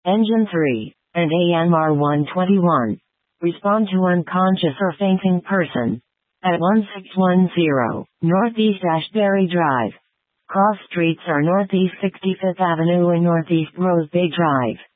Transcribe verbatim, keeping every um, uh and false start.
Engine three, and A M R one twenty-one. Respond to unconscious or fainting person. At one six one zero, Northeast Ashbury Drive. Cross streets are Northeast sixty-fifth Avenue and Northeast Rose Bay Drive.